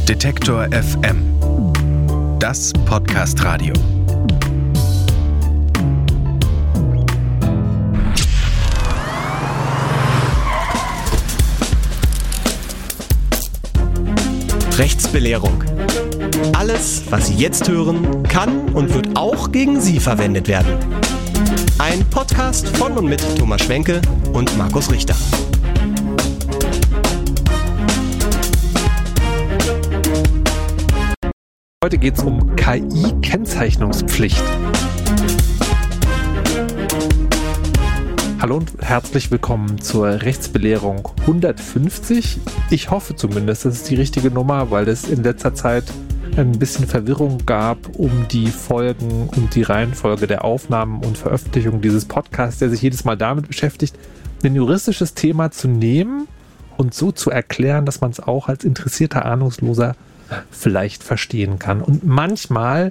Detektor FM. Das Podcast-Radio. Rechtsbelehrung. Alles, was Sie jetzt hören, kann und wird auch gegen Sie verwendet werden. Ein Podcast von und mit Thomas Schwenke und Markus Richter. Heute geht es um KI-Kennzeichnungspflicht. Hallo und herzlich willkommen zur Rechtsbelehrung 150. Ich hoffe zumindest, das ist die richtige Nummer, weil es in letzter Zeit ein bisschen Verwirrung gab um die Folgen und die Reihenfolge der Aufnahmen und Veröffentlichung dieses Podcasts, der sich jedes Mal damit beschäftigt, ein juristisches Thema zu nehmen und so zu erklären, dass man es auch als interessierter Ahnungsloser vielleicht verstehen kann. Und manchmal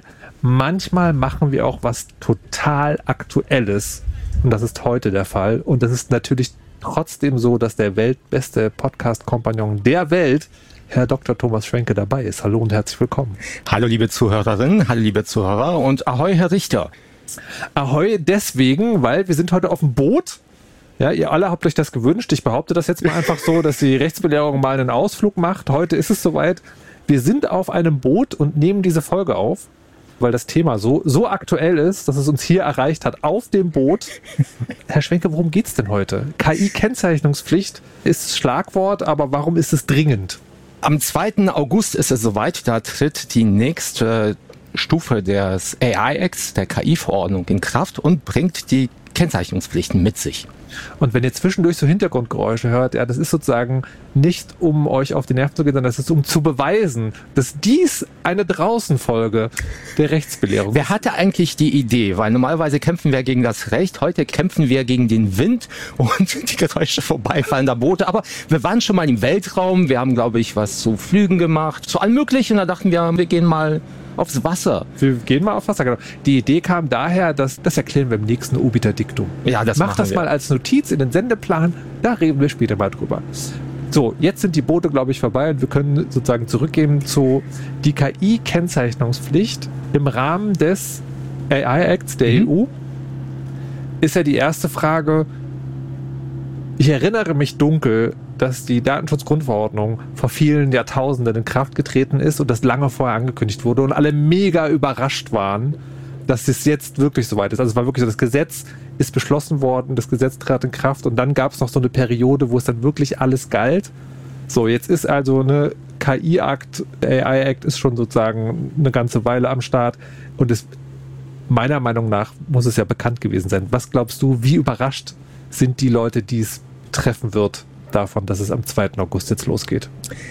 machen wir auch was total Aktuelles. Und das ist heute der Fall. Und das ist natürlich trotzdem so, dass der weltbeste Podcast-Kompagnon der Welt, Herr Dr. Thomas Schwenke, dabei ist. Hallo und herzlich willkommen. Hallo liebe Zuhörerinnen, hallo liebe Zuhörer und ahoi Herr Richter. Ahoi deswegen, weil wir sind heute auf dem Boot. Ja, ihr alle habt euch das gewünscht. Ich behaupte das jetzt mal einfach so, dass die Rechtsbelehrung mal einen Ausflug macht. Heute ist es soweit. Wir sind auf einem Boot und nehmen diese Folge auf, weil das Thema so aktuell ist, dass es uns hier erreicht hat, auf dem Boot. Herr Schwenke, worum geht's denn heute? KI-Kennzeichnungspflicht ist das Schlagwort, aber warum ist es dringend? Am 2. August ist es soweit, da tritt die nächste Stufe des AI-Acts, der KI-Verordnung, in Kraft und bringt die Kennzeichnungspflichten mit sich. Und wenn ihr zwischendurch so Hintergrundgeräusche hört, ja, das ist sozusagen nicht, um euch auf die Nerven zu gehen, sondern das ist, um zu beweisen, dass dies eine Draußenfolge der Rechtsbelehrung ist. Wer hatte eigentlich die Idee? Weil normalerweise kämpfen wir gegen das Recht, heute kämpfen wir gegen den Wind und die Geräusche vorbeifallender Boote. Aber wir waren schon mal im Weltraum, wir haben, glaube ich, was zu Flügen gemacht, zu allem Möglichen. Und da dachten wir gehen mal aufs Wasser. Wir gehen mal aufs Wasser, genau. Die Idee kam daher, das erklären wir im nächsten Obiter Dictum. Ja, das Macht das mal als Notiz in den Sendeplan, da reden wir später mal drüber. So, jetzt sind die Boote, glaube ich, vorbei und wir können sozusagen zurückgehen zu die KI-Kennzeichnungspflicht im Rahmen des AI-Acts der EU. Ist ja die erste Frage, ich erinnere mich dunkel, dass die Datenschutzgrundverordnung vor vielen Jahrtausenden in Kraft getreten ist und das lange vorher angekündigt wurde und alle mega überrascht waren, dass es jetzt wirklich soweit ist. Also es war wirklich so, das Gesetz ist beschlossen worden, das Gesetz trat in Kraft und dann gab es noch so eine Periode, wo es dann wirklich alles galt. So, jetzt ist also eine KI-Akt, der AI-Act ist schon sozusagen eine ganze Weile am Start und meiner Meinung nach muss es ja bekannt gewesen sein. Was glaubst du, wie überrascht sind die Leute, die es treffen wird, davon, dass es am 2. August jetzt losgeht?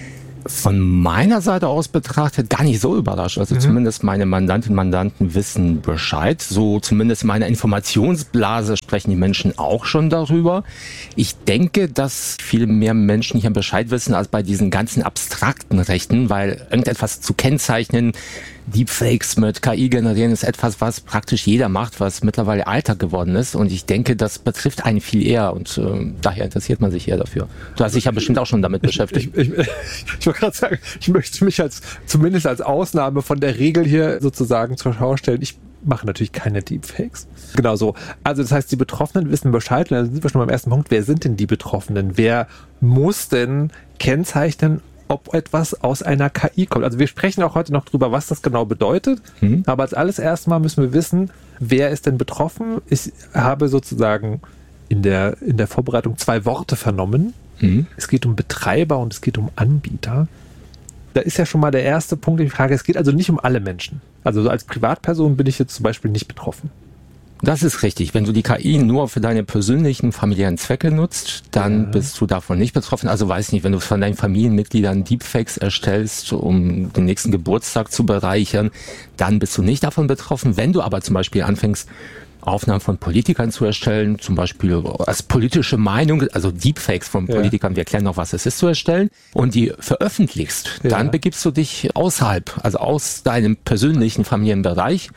Von meiner Seite aus betrachtet gar nicht so überrascht. Also zumindest meine Mandantinnen und Mandanten wissen Bescheid. So zumindest in meiner Informationsblase sprechen die Menschen auch schon darüber. Ich denke, dass viel mehr Menschen hier Bescheid wissen als bei diesen ganzen abstrakten Rechten, weil irgendetwas zu kennzeichnen, Deepfakes mit KI generieren, ist etwas, was praktisch jeder macht, was mittlerweile Alltag geworden ist. Und ich denke, das betrifft einen viel eher und daher interessiert man sich eher dafür. Du hast dich ja bestimmt auch schon damit beschäftigt. Ich wollte gerade sagen, ich möchte mich zumindest als Ausnahme von der Regel hier sozusagen zur Schau stellen. Ich mache natürlich keine Deepfakes. Genau so. Also das heißt, die Betroffenen wissen Bescheid. Und dann sind wir schon beim ersten Punkt. Wer sind denn die Betroffenen? Wer muss denn kennzeichnen, ob etwas aus einer KI kommt? Also wir sprechen auch heute noch drüber, was das genau bedeutet. Aber als alles erstmal müssen wir wissen, wer ist denn betroffen? Ich habe sozusagen in der Vorbereitung 2 Worte vernommen. Es geht um Betreiber und es geht um Anbieter. Da ist ja schon mal der erste Punkt, die Frage, es geht also nicht um alle Menschen. Also als Privatperson bin ich jetzt zum Beispiel nicht betroffen. Das ist richtig. Wenn du die KI nur für deine persönlichen, familiären Zwecke nutzt, dann bist du davon nicht betroffen. Also weiß nicht, wenn du von deinen Familienmitgliedern Deepfakes erstellst, um den nächsten Geburtstag zu bereichern, dann bist du nicht davon betroffen. Wenn du aber zum Beispiel anfängst, Aufnahmen von Politikern zu erstellen, zum Beispiel als politische Meinung, also Deepfakes von Politikern, wir erklären noch, was es ist, zu erstellen, und die veröffentlichst, dann begibst du dich außerhalb, also aus deinem persönlichen Familienbereich.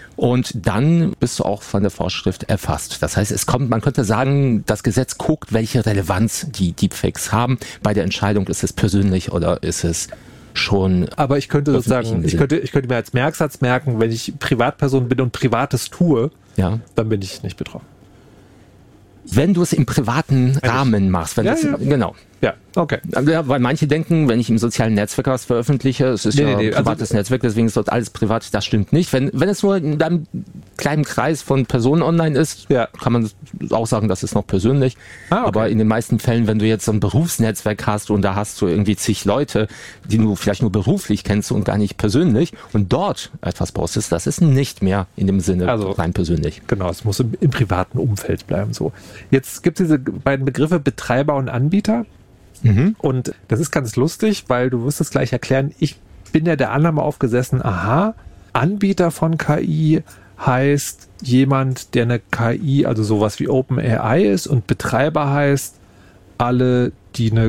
Und dann bist du auch von der Vorschrift erfasst. Das heißt, man könnte sagen, das Gesetz guckt, welche Relevanz die Deepfakes haben. Bei der Entscheidung, ist es persönlich oder ist es schon. Aber ich könnte sozusagen, ich könnte mir als Merksatz merken, wenn ich Privatperson bin und Privates tue, dann bin ich nicht betroffen. Wenn du es im privaten Rahmen machst, genau. Ja, okay. Ja, weil manche denken, wenn ich im sozialen Netzwerk was veröffentliche, es ist ein privates Netzwerk, deswegen ist dort alles privat, das stimmt nicht. Wenn es nur in deinem kleinen Kreis von Personen online ist, kann man auch sagen, das ist noch persönlich. Okay. Aber in den meisten Fällen, wenn du jetzt so ein Berufsnetzwerk hast und da hast du irgendwie zig Leute, die du vielleicht nur beruflich kennst und gar nicht persönlich und dort etwas postest, das ist nicht mehr in dem Sinne rein persönlich. Genau, es muss im privaten Umfeld bleiben. So. Jetzt gibt es diese beiden Begriffe Betreiber und Anbieter. Und das ist ganz lustig, weil du wirst es gleich erklären, ich bin ja der Annahme aufgesessen, Anbieter von KI heißt jemand, der eine KI, also sowas wie OpenAI ist, und Betreiber heißt alle, die eine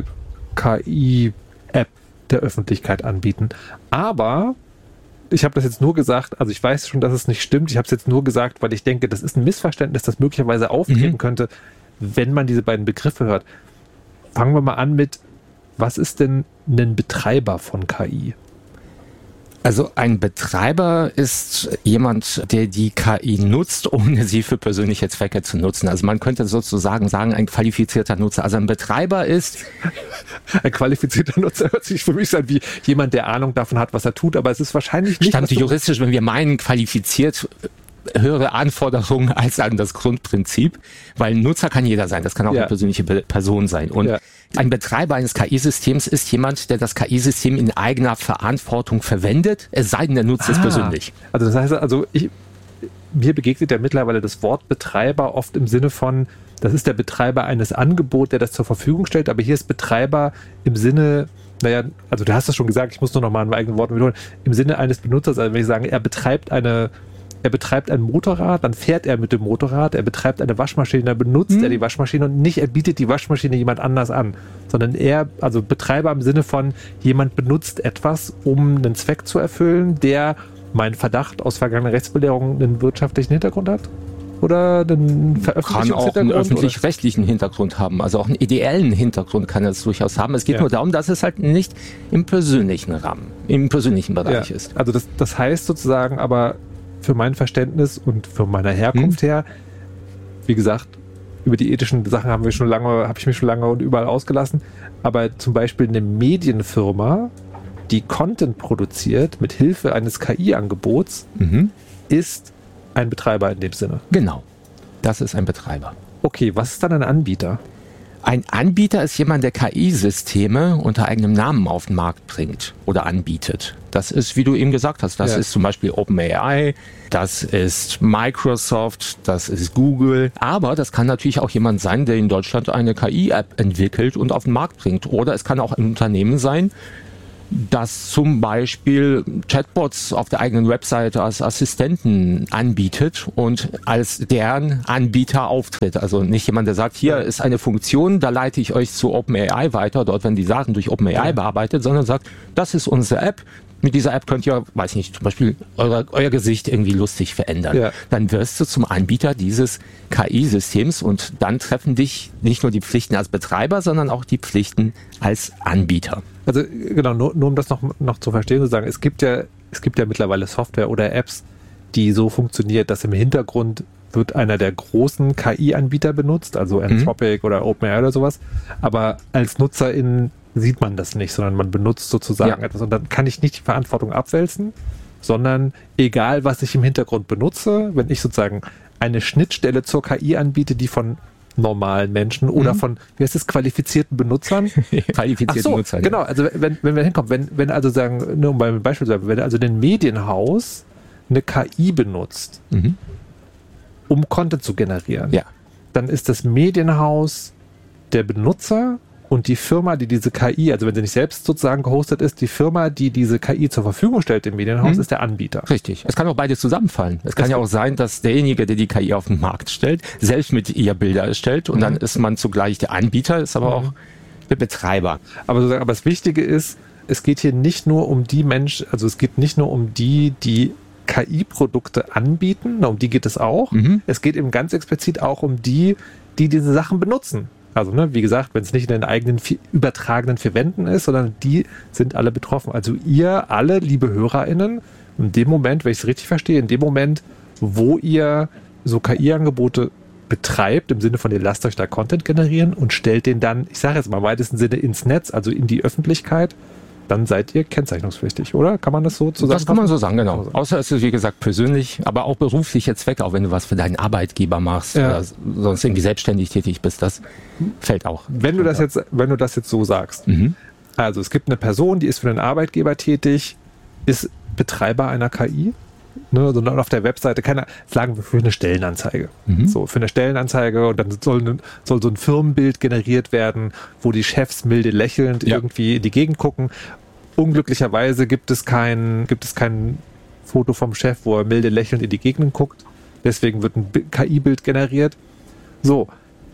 KI-App der Öffentlichkeit anbieten. Aber ich habe das jetzt nur gesagt, also ich weiß schon, dass es nicht stimmt, ich habe es jetzt nur gesagt, weil ich denke, das ist ein Missverständnis, das möglicherweise auftreten könnte, wenn man diese beiden Begriffe hört. Fangen wir mal an mit, was ist denn ein Betreiber von KI? Also ein Betreiber ist jemand, der die KI nutzt, ohne sie für persönliche Zwecke zu nutzen. Also man könnte sozusagen sagen, ein qualifizierter Nutzer. Also ein Betreiber ist... Ein qualifizierter Nutzer hört sich für mich an wie jemand, der Ahnung davon hat, was er tut, aber es ist wahrscheinlich nicht... Stand juristisch, wenn wir meinen, qualifiziert... höhere Anforderungen als an das Grundprinzip, weil Nutzer kann jeder sein, das kann auch eine persönliche Person sein. Und ein Betreiber eines KI-Systems ist jemand, der das KI-System in eigener Verantwortung verwendet, es sei denn, der nutzt es persönlich. Also das heißt, mir begegnet ja mittlerweile das Wort Betreiber oft im Sinne von, das ist der Betreiber eines Angebots, der das zur Verfügung stellt, aber hier ist Betreiber im Sinne, also du hast es schon gesagt, ich muss nur noch mal in meinen eigenen Worten wiederholen, im Sinne eines Benutzers, also wenn ich sage, er betreibt ein Motorrad, dann fährt er mit dem Motorrad, er betreibt eine Waschmaschine, dann benutzt er die Waschmaschine und nicht, er bietet die Waschmaschine jemand anders an, sondern also Betreiber im Sinne von, jemand benutzt etwas, um einen Zweck zu erfüllen, der, mein Verdacht aus vergangener Rechtsbelehrung, einen wirtschaftlichen Hintergrund hat? Oder einen Veröffentlichungshintergrund? Kann auch einen öffentlich-rechtlichen Hintergrund haben, also auch einen ideellen Hintergrund kann es durchaus haben. Es geht nur darum, dass es halt nicht im persönlichen Rahmen, im persönlichen Bereich ist. Also das heißt sozusagen aber, für mein Verständnis und für meine Herkunft her, wie gesagt, über die ethischen Sachen habe ich mich schon lange und überall ausgelassen, aber zum Beispiel eine Medienfirma, die Content produziert mit Hilfe eines KI-Angebots, ist ein Betreiber in dem Sinne. Genau, das ist ein Betreiber. Okay, was ist dann ein Anbieter? Ein Anbieter ist jemand, der KI-Systeme unter eigenem Namen auf den Markt bringt oder anbietet. Das ist, wie du eben gesagt hast, das ist zum Beispiel OpenAI, das ist Microsoft, das ist Google. Aber das kann natürlich auch jemand sein, der in Deutschland eine KI-App entwickelt und auf den Markt bringt. Oder es kann auch ein Unternehmen sein, das zum Beispiel Chatbots auf der eigenen Webseite als Assistenten anbietet und als deren Anbieter auftritt. Also nicht jemand, der sagt, hier ist eine Funktion, da leite ich euch zu OpenAI weiter, dort werden die Daten durch OpenAI bearbeitet, sondern sagt, das ist unsere App. Mit dieser App könnt ihr, weiß nicht, zum Beispiel euer Gesicht irgendwie lustig verändern. Ja. Dann wirst du zum Anbieter dieses KI-Systems und dann treffen dich nicht nur die Pflichten als Betreiber, sondern auch die Pflichten als Anbieter. Also genau, nur um das noch zu verstehen, zu sagen, es gibt ja mittlerweile Software oder Apps, die so funktioniert, dass im Hintergrund wird einer der großen KI-Anbieter benutzt, also Anthropic oder OpenAI oder sowas, aber als Nutzerin sieht man das nicht, sondern man benutzt sozusagen etwas und dann kann ich nicht die Verantwortung abwälzen, sondern egal, was ich im Hintergrund benutze, wenn ich sozusagen eine Schnittstelle zur KI anbiete, die von normalen Menschen oder von, wie heißt es, qualifizierten Benutzern? Qualifizierten Nutzern. Genau, also wenn wir hinkommen, wenn also sagen, nur um beim Beispiel zu sagen, wenn also ein Medienhaus eine KI benutzt, um Content zu generieren, dann ist das Medienhaus der Benutzer und die Firma, die diese KI, also wenn sie nicht selbst sozusagen gehostet ist, die Firma, die diese KI zur Verfügung stellt im Medienhaus, ist der Anbieter. Richtig. Es kann auch beides zusammenfallen. Es kann ja auch sein, dass derjenige, der die KI auf den Markt stellt, selbst mit ihr Bilder erstellt und dann ist man zugleich der Anbieter, ist aber auch der Betreiber. Aber das Wichtige ist, es geht hier nicht nur um die Menschen, also es geht nicht nur um die KI-Produkte anbieten, um die geht es auch. Es geht eben ganz explizit auch um die diese Sachen benutzen. Also, wie gesagt, wenn es nicht in den eigenen übertragenen 4 Wänden ist, sondern die sind alle betroffen. Also ihr alle, liebe HörerInnen, in dem Moment, wenn ich es richtig verstehe, in dem Moment, wo ihr so KI-Angebote betreibt, im Sinne von, ihr lasst euch da Content generieren und stellt den dann, ich sage jetzt mal im weitesten Sinne, ins Netz, also in die Öffentlichkeit, dann seid ihr kennzeichnungspflichtig, oder? Kann man das so zusammenfassen? Das kann man so sagen, genau. Außer es ist, wie gesagt, persönlich, aber auch beruflicher Zweck, auch wenn du was für deinen Arbeitgeber machst oder sonst irgendwie selbstständig tätig bist, das fällt auch. Wenn du das jetzt so sagst, also es gibt eine Person, die ist für einen Arbeitgeber tätig, ist Betreiber einer KI, sondern auf der Webseite, sagen wir für eine Stellenanzeige. So, für eine Stellenanzeige, und dann soll so ein Firmenbild generiert werden, wo die Chefs milde lächelnd irgendwie in die Gegend gucken. Unglücklicherweise gibt es kein Foto vom Chef, wo er milde lächelnd in die Gegend guckt. Deswegen wird ein KI-Bild generiert. So,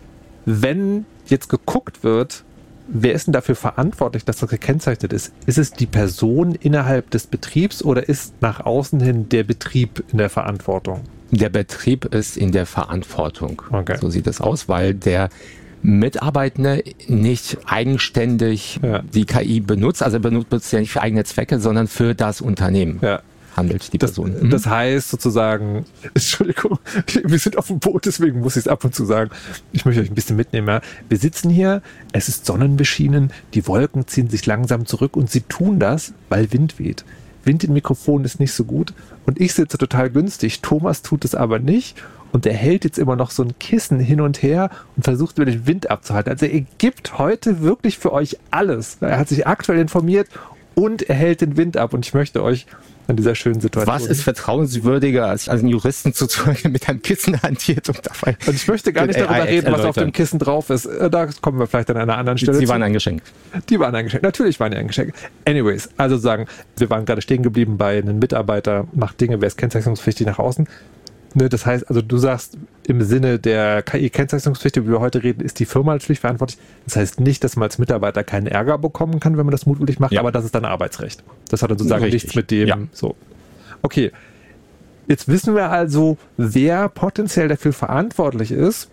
wenn jetzt geguckt wird, wer ist denn dafür verantwortlich, dass das gekennzeichnet ist? Ist es die Person innerhalb des Betriebs oder ist nach außen hin der Betrieb in der Verantwortung? Der Betrieb ist in der Verantwortung. Okay. So sieht es aus, weil der Mitarbeitende nicht eigenständig die KI benutzt. Also er benutzt ja nicht für eigene Zwecke, sondern für das Unternehmen. Ja. Handelt die Person. Das heißt sozusagen, Entschuldigung, wir sind auf dem Boot, deswegen muss ich es ab und zu sagen. Ich möchte euch ein bisschen mitnehmen. Ja. Wir sitzen hier, es ist sonnenbeschienen, die Wolken ziehen sich langsam zurück und sie tun das, weil Wind weht. Wind im Mikrofon ist nicht so gut und ich sitze total günstig. Thomas tut es aber nicht und er hält jetzt immer noch so ein Kissen hin und her und versucht mir den Wind abzuhalten. Also er gibt heute wirklich für euch alles. Er hat sich aktuell informiert und er hält den Wind ab und ich möchte euch an dieser schönen Situation. Was ist vertrauenswürdiger, als einen Juristen zuzuhören, mit einem Kissen hantiert und dabei. Und ich möchte gar nicht darüber reden, was auf dem Kissen drauf ist. Da kommen wir vielleicht an einer anderen Stelle. Sie waren ein Geschenk. Die waren ein Geschenk. Natürlich waren die ein Geschenk. Anyways, also sagen, wir waren gerade stehen geblieben bei einem Mitarbeiter, macht Dinge, wer ist kennzeichnungspflichtig nach außen. Das heißt, also du sagst, im Sinne der KI-Kennzeichnungspflicht, über die wir heute reden, ist die Firma natürlich verantwortlich. Das heißt nicht, dass man als Mitarbeiter keinen Ärger bekommen kann, wenn man das mutwillig macht, aber das ist dann Arbeitsrecht. Das hat dann sozusagen nichts mit dem, so. Okay. Jetzt wissen wir also, wer potenziell dafür verantwortlich ist,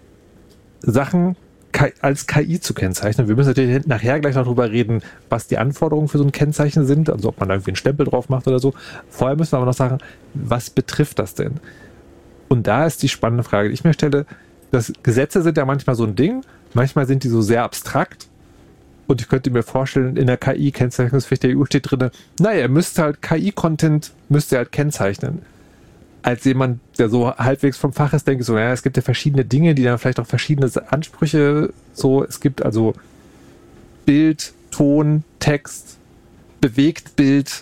Sachen als KI zu kennzeichnen. Wir müssen natürlich nachher gleich noch drüber reden, was die Anforderungen für so ein Kennzeichen sind, also ob man da irgendwie einen Stempel drauf macht oder so. Vorher müssen wir aber noch sagen, was betrifft das denn? Und da ist die spannende Frage, die ich mir stelle, dass Gesetze sind ja manchmal so ein Ding, manchmal sind die so sehr abstrakt und ich könnte mir vorstellen, in der KI-Kennzeichnungspflicht der EU steht drin, naja, ihr müsst halt KI-Content kennzeichnen. Als jemand, der so halbwegs vom Fach ist, denke ich so, naja, es gibt ja verschiedene Dinge, die dann vielleicht auch verschiedene Ansprüche, so, es gibt also Bild, Ton, Text, Bewegtbild,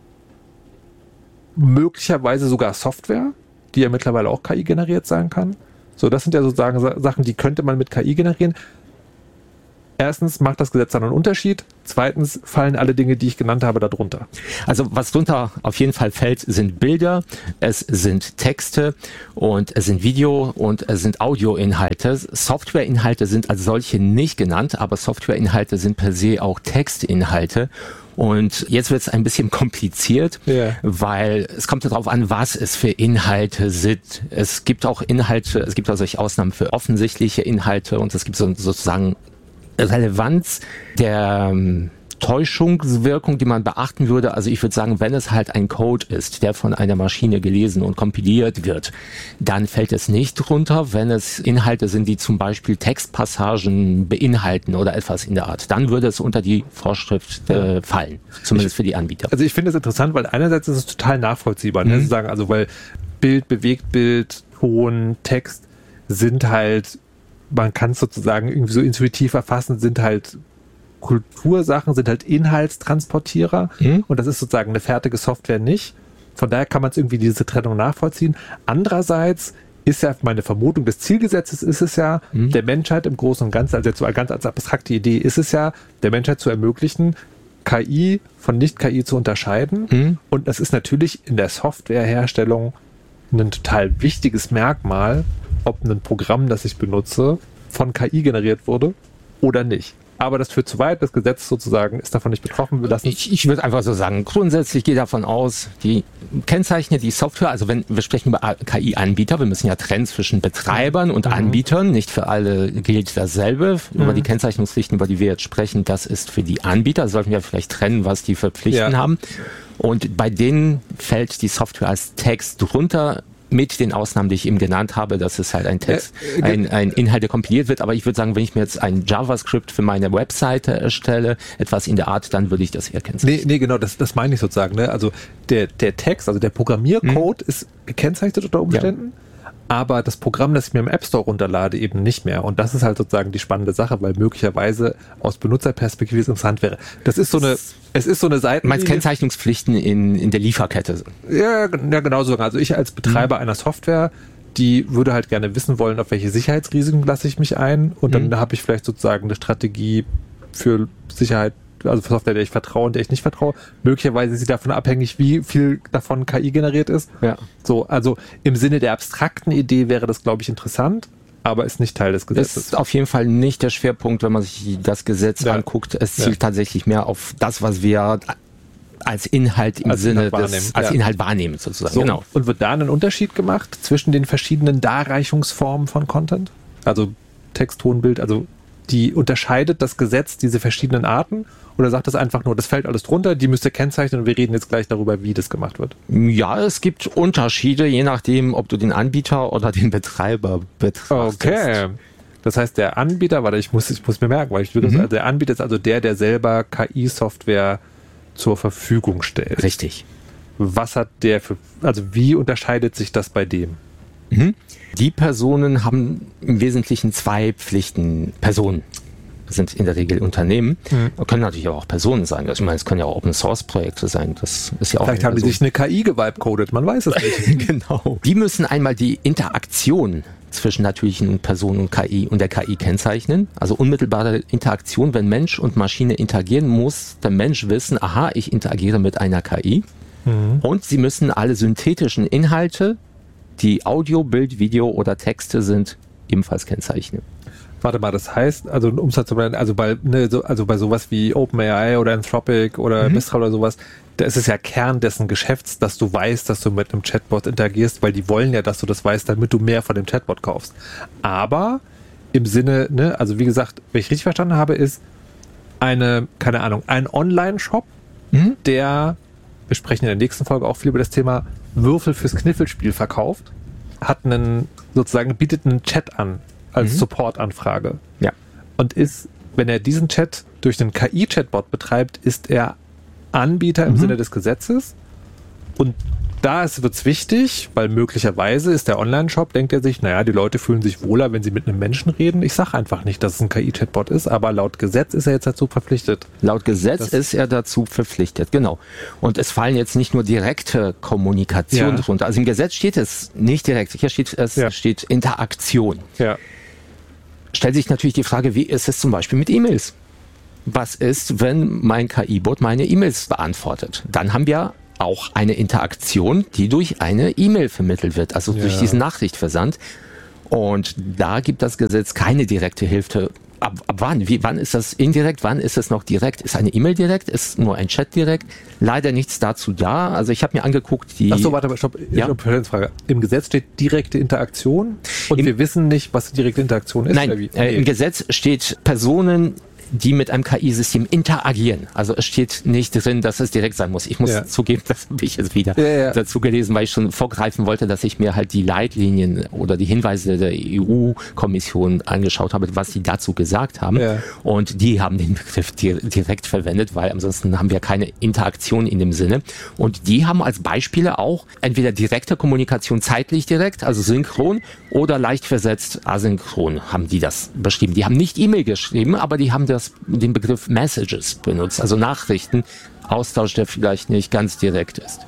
möglicherweise sogar Software, die ja mittlerweile auch KI generiert sein kann. So, das sind ja sozusagen Sachen, die könnte man mit KI generieren. Erstens macht das Gesetz dann einen Unterschied. Zweitens fallen alle Dinge, die ich genannt habe, darunter. Also was drunter auf jeden Fall fällt, sind Bilder, es sind Texte und es sind Video und es sind Audioinhalte. Softwareinhalte sind als solche nicht genannt, aber Softwareinhalte sind per se auch Textinhalte. Und jetzt wird es ein bisschen kompliziert, weil es kommt darauf an, was es für Inhalte sind. Es gibt auch Inhalte, es gibt auch solche Ausnahmen für offensichtliche Inhalte und es gibt sozusagen Relevanz der Täuschungswirkung, die man beachten würde. Also ich würde sagen, wenn es halt ein Code ist, der von einer Maschine gelesen und kompiliert wird, dann fällt es nicht drunter. Wenn es Inhalte sind, die zum Beispiel Textpassagen beinhalten oder etwas in der Art, dann würde es unter die Vorschrift fallen, zumindest für die Anbieter. Also ich finde es interessant, weil einerseits ist es total nachvollziehbar, zu sagen, also weil Bild, Bewegtbild, Ton, Text sind halt, man kann es sozusagen irgendwie so intuitiv erfassen, sind halt Kultursachen, sind halt Inhaltstransportierer und das ist sozusagen eine fertige Software nicht. Von daher kann man es irgendwie diese Trennung nachvollziehen. Andererseits ist ja meine Vermutung des Zielgesetzes ist es ja, der Menschheit im Großen und Ganzen, also jetzt so ganz als abstrakte Idee, ist es ja, der Menschheit zu ermöglichen, KI von Nicht-KI zu unterscheiden. Und das ist natürlich in der Softwareherstellung ein total wichtiges Merkmal, ob ein Programm, das ich benutze, von KI generiert wurde oder nicht. aber das führt zu weit, das Gesetz sozusagen ist davon nicht betroffen. Wir lassen Ich würde einfach so sagen, grundsätzlich gehe davon aus, die kennzeichnet die Software, also wenn wir sprechen über KI-Anbieter, wir müssen ja trennen zwischen Betreibern und Anbietern, nicht für alle gilt dasselbe. Über die Kennzeichnungspflichten, über die wir jetzt sprechen, das ist für die Anbieter, sollten wir vielleicht trennen, was die für Pflichten haben. Und bei denen fällt die Software als Text drunter, mit den Ausnahmen, die ich eben genannt habe, dass es halt ein Text, ein Inhalt, der kompiliert wird. Aber ich würde sagen, wenn ich mir jetzt ein JavaScript für meine Webseite erstelle, etwas in der Art, dann würde ich das erkennen. Nee, genau, das meine ich sozusagen. Ne? Also der Text, also der Programmiercode ist gekennzeichnet unter Umständen, aber das Programm, das ich mir im App Store runterlade, eben nicht mehr. Und das ist halt sozusagen die spannende Sache, weil möglicherweise aus Benutzerperspektive es interessant wäre. Es ist so eine Seite. Du meinst Kennzeichnungspflichten in der Lieferkette? Ja, genau so. Also ich als Betreiber einer Software, die würde halt gerne wissen wollen, auf welche Sicherheitsrisiken lasse ich mich ein. Und dann habe ich vielleicht sozusagen eine Strategie für Sicherheit, also für Software, der ich vertraue und der ich nicht vertraue. Möglicherweise ist sie davon abhängig, wie viel davon KI generiert ist. Ja. So, also im Sinne der abstrakten Idee wäre das, glaube ich, interessant, aber ist nicht Teil des Gesetzes. Ist auf jeden Fall nicht der Schwerpunkt, wenn man sich das Gesetz anguckt. Es zielt tatsächlich mehr auf das, was wir als Inhalt im Sinne des Inhalt wahrnehmen sozusagen. So, genau. Und wird da ein Unterschied gemacht zwischen den verschiedenen Darreichungsformen von Content? Also Text, Ton, Bild, also die unterscheidet das Gesetz diese verschiedenen Arten oder sagt das einfach nur, das fällt alles drunter, die müsst ihr kennzeichnen und wir reden jetzt gleich darüber, wie das gemacht wird? Ja, es gibt Unterschiede, je nachdem, ob du den Anbieter oder den Betreiber betrachtest. Okay. Das heißt, der Anbieter, ich muss mir merken, weil ich würde der Anbieter ist also der selber KI-Software zur Verfügung stellt. Richtig. Was hat der wie unterscheidet sich das bei dem? Die Personen haben im Wesentlichen zwei Pflichten. Personen sind in der Regel Unternehmen, können natürlich auch Personen sein. Ich meine, es können ja auch Open-Source-Projekte sein. Das ist ja auch vielleicht haben die sich eine KI gewibecoded, man weiß es nicht. Genau. Die müssen einmal die Interaktion zwischen natürlichen Personen und KI und der KI kennzeichnen. Also unmittelbare Interaktion, wenn Mensch und Maschine interagieren, muss der Mensch wissen, aha, ich interagiere mit einer KI. Und sie müssen alle synthetischen Inhalte, die Audio, Bild, Video oder Texte sind, ebenfalls kennzeichnen. Warte mal, das heißt, also um es zu bleiben, also bei sowas wie OpenAI oder Anthropic oder Mistral oder sowas, da ist es ja Kern dessen Geschäfts, dass du weißt, dass du mit einem Chatbot interagierst, weil die wollen ja, dass du das weißt, damit du mehr von dem Chatbot kaufst. Aber im Sinne, also wie gesagt, wenn ich richtig verstanden habe, ist ein Online-Shop, der, wir sprechen in der nächsten Folge auch viel über das Thema Würfel fürs Kniffelspiel verkauft, bietet einen Chat an als Support-Anfrage. Ja. Und wenn er diesen Chat durch einen KI-Chatbot betreibt, ist er Anbieter im Sinne des Gesetzes. Und da wird es wichtig, weil möglicherweise ist der Online-Shop, denkt er sich, die Leute fühlen sich wohler, wenn sie mit einem Menschen reden. Ich sage einfach nicht, dass es ein KI-Chatbot ist, aber laut Gesetz ist er jetzt dazu verpflichtet. Laut Gesetz ist er dazu verpflichtet, genau. Und es fallen jetzt nicht nur direkte Kommunikation drunter. Also im Gesetz steht es nicht direkt, hier steht Interaktion. Ja. Stellt sich natürlich die Frage, wie ist es zum Beispiel mit E-Mails? Was ist, wenn mein KI-Bot meine E-Mails beantwortet? Dann haben wir auch eine Interaktion, die durch eine E-Mail vermittelt wird, also durch diesen Nachrichtversand. Und da gibt das Gesetz keine direkte Hilfe. Ab wann? Wann ist das indirekt? Wann ist es noch direkt? Ist eine E-Mail direkt? Ist nur ein Chat direkt? Leider nichts dazu da. Also ich habe mir angeguckt, Achso, warte, stopp. Frage. Im Gesetz steht direkte Interaktion und wir wissen nicht, was direkte Interaktion ist? Nein, im Gesetz steht Personen, die mit einem KI-System interagieren. Also es steht nicht drin, dass es direkt sein muss. Ich muss zugeben, das habe ich jetzt wieder dazu gelesen, weil ich schon vorgreifen wollte, dass ich mir halt die Leitlinien oder die Hinweise der EU-Kommission angeschaut habe, was sie dazu gesagt haben. Ja. Und die haben den Begriff direkt verwendet, weil ansonsten haben wir keine Interaktion in dem Sinne. Und die haben als Beispiele auch entweder direkte Kommunikation zeitlich direkt, also synchron, oder leicht versetzt asynchron haben die das beschrieben. Die haben nicht E-Mail geschrieben, aber die haben den Begriff Messages benutzt, also Nachrichten, Austausch, der vielleicht nicht ganz direkt ist.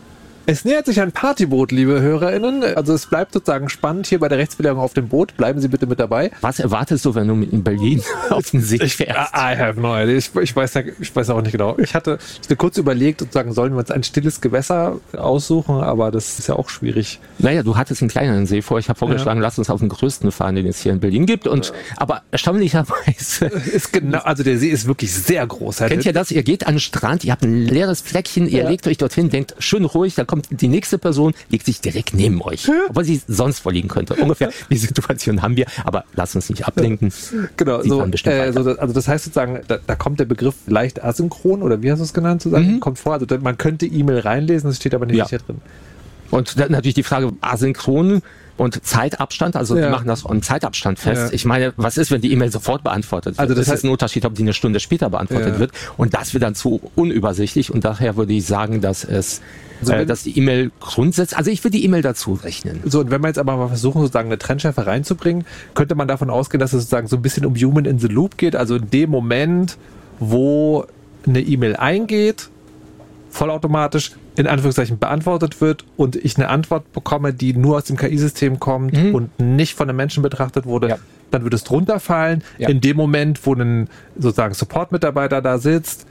Es nähert sich ein Partyboot, liebe HörerInnen. Also es bleibt sozusagen spannend hier bei der Rechtsbelehrung auf dem Boot. Bleiben Sie bitte mit dabei. Was erwartest du, wenn du in Berlin auf den See fährst? I have no idea. Ich weiß auch nicht genau. Ich hatte kurz überlegt, sozusagen, sollen wir uns ein stilles Gewässer aussuchen, aber das ist ja auch schwierig. Naja, du hattest einen kleineren See vor. Ich habe vorgeschlagen, lass uns auf den größten fahren, den es hier in Berlin gibt. Aber erstaunlicherweise ist genau, also der See ist wirklich sehr groß. Kennt ihr das? Ihr geht an den Strand, ihr habt ein leeres Fleckchen, ihr legt euch dorthin, denkt schön ruhig, da kommt die nächste Person, legt sich direkt neben euch, obwohl sie sonst vorliegen könnte. Ungefähr die Situation haben wir, aber lass uns nicht ablenken. Genau, also das heißt sozusagen, da kommt der Begriff leicht asynchron, oder wie hast du es genannt, sozusagen, kommt vor, also man könnte E-Mail reinlesen, das steht aber nicht hier drin. Und dann natürlich die Frage, asynchron und Zeitabstand, also die machen das im Zeitabstand fest. Ich meine, was ist, wenn die E-Mail sofort beantwortet wird? Also das ist ein Unterschied, ob die eine Stunde später beantwortet wird. Und das wird dann zu unübersichtlich. Und daher würde ich sagen, dass dass die E-Mail grundsätzlich, also ich würde die E-Mail dazu rechnen. So, und wenn wir jetzt aber mal versuchen, sozusagen eine Trennschärfe reinzubringen, könnte man davon ausgehen, dass es sozusagen so ein bisschen um Human in the Loop geht, also in dem Moment, wo eine E-Mail eingeht, vollautomatisch in Anführungszeichen beantwortet wird und ich eine Antwort bekomme, die nur aus dem KI-System kommt und nicht von einem Menschen betrachtet wurde, dann wird es drunter fallen. Ja. In dem Moment, wo ein sozusagen Support-Mitarbeiter da sitzt,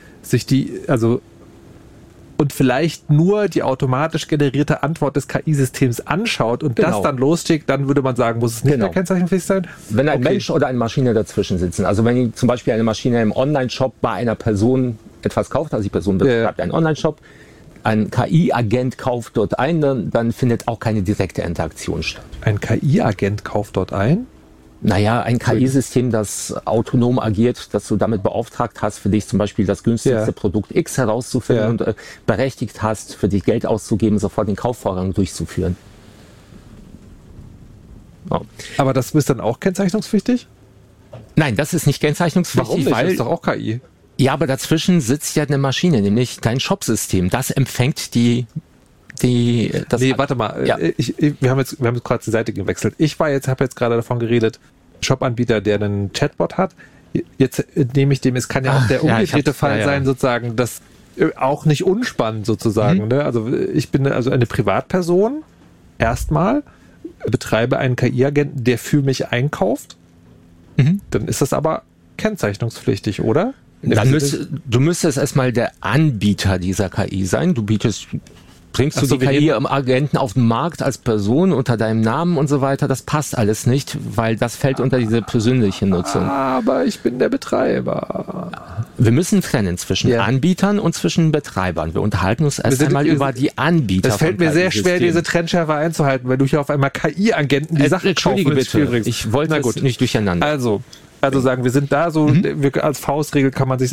und vielleicht nur die automatisch generierte Antwort des KI-Systems anschaut und das dann losschickt, dann würde man sagen, muss es nicht mehr kennzeichenpflichtig sein? Wenn ein Mensch oder eine Maschine dazwischen sitzen, also wenn zum Beispiel eine Maschine im Online-Shop bei einer Person etwas kauft, also die Person betreibt einen Online-Shop, ein KI-Agent kauft dort ein, dann findet auch keine direkte Interaktion statt. Ein KI-Agent kauft dort ein? Naja, ein KI-System, das autonom agiert, das du damit beauftragt hast, für dich zum Beispiel das günstigste Produkt X herauszufinden und berechtigt hast, für dich Geld auszugeben, sofort den Kaufvorgang durchzuführen. Oh. Aber das ist dann auch kennzeichnungspflichtig? Nein, das ist nicht kennzeichnungspflichtig. Warum nicht? Das ist doch auch KI. Ja, aber dazwischen sitzt ja eine Maschine, nämlich dein Shopsystem. Das empfängt warte mal. Ja. Wir haben jetzt gerade die Seite gewechselt. Ich habe jetzt gerade davon geredet, Shop-Anbieter, der einen Chatbot hat. Jetzt nehme ich dem, es kann ja auch der umgedrehte Fall sein, sozusagen, das auch nicht unspannend sozusagen. Ne? Also ich bin also eine Privatperson, erstmal, betreibe einen KI-Agenten, der für mich einkauft. Dann ist das aber kennzeichnungspflichtig, oder? Du müsstest erstmal der Anbieter dieser KI sein. Bringst du die KI im Agenten auf den Markt als Person unter deinem Namen und so weiter, das passt alles nicht, weil das fällt unter diese persönliche Nutzung. Aber ich bin der Betreiber. Wir müssen trennen zwischen Anbietern und zwischen Betreibern. Wir unterhalten uns erst einmal über die Anbieter. Es fällt mir sehr schwer, diese Trennschärfe einzuhalten, weil du hier auf einmal KI-Agenten die Sachen kaufen ins Spiel bringst. Ich wollte es nicht durcheinander. Also sagen, wir sind da so, als Faustregel kann man sich,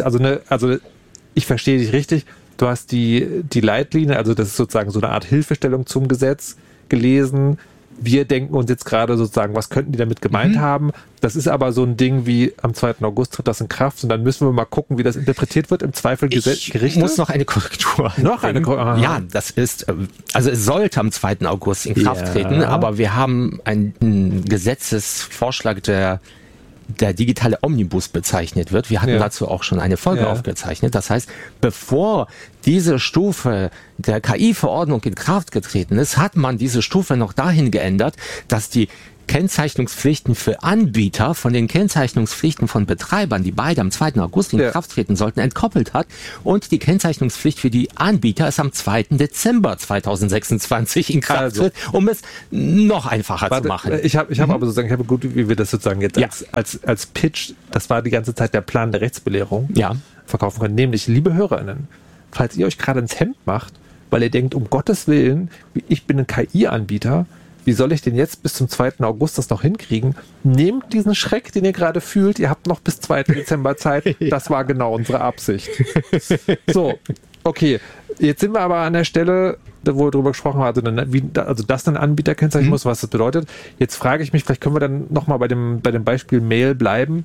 ich verstehe dich richtig, du hast die Leitlinie, also das ist sozusagen so eine Art Hilfestellung zum Gesetz gelesen. Wir denken uns jetzt gerade sozusagen, was könnten die damit gemeint haben? Das ist aber so ein Ding wie am 2. August tritt das in Kraft und dann müssen wir mal gucken, wie das interpretiert wird. Im Zweifel Gerichte. Ich muss noch eine Korrektur. Ja, das ist, also es sollte am 2. August in Kraft treten, aber wir haben einen Gesetzesvorschlag, der digitale Omnibus bezeichnet wird. Wir hatten dazu auch schon eine Folge aufgezeichnet. Das heißt, bevor diese Stufe der KI-Verordnung in Kraft getreten ist, hat man diese Stufe noch dahin geändert, dass die Kennzeichnungspflichten für Anbieter von den Kennzeichnungspflichten von Betreibern, die beide am 2. August in Kraft treten sollten, entkoppelt hat. Und die Kennzeichnungspflicht für die Anbieter ist am 2. Dezember 2026 in Kraft tritt, um es noch einfacher zu machen. Ich habe aber sozusagen, gut, wie wir das sozusagen jetzt als Pitch, das war die ganze Zeit der Plan der Rechtsbelehrung, verkaufen können. Nämlich, liebe HörerInnen, falls ihr euch gerade ins Hemd macht, weil ihr denkt, um Gottes Willen, ich bin ein KI-Anbieter, wie soll ich denn jetzt bis zum 2. August das noch hinkriegen? Nehmt diesen Schreck, den ihr gerade fühlt. Ihr habt noch bis 2. Dezember Zeit. Das war genau unsere Absicht. So, okay. Jetzt sind wir aber an der Stelle, wo wir drüber gesprochen haben, also dass ein Anbieter kennzeichnen muss, was das bedeutet. Jetzt frage ich mich, vielleicht können wir dann nochmal bei dem Beispiel Mail bleiben.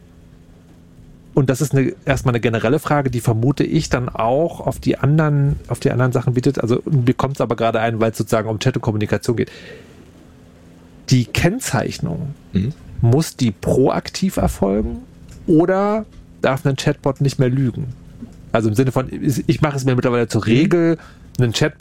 Und das ist erstmal eine generelle Frage, die vermute ich dann auch auf die anderen Sachen bietet. Also mir kommt es aber gerade ein, weil es sozusagen um Chat und Kommunikation geht. Die Kennzeichnung, muss die proaktiv erfolgen oder darf ein Chatbot nicht mehr lügen? Also im Sinne von, ich mache es mir mittlerweile zur Regel, einen Chat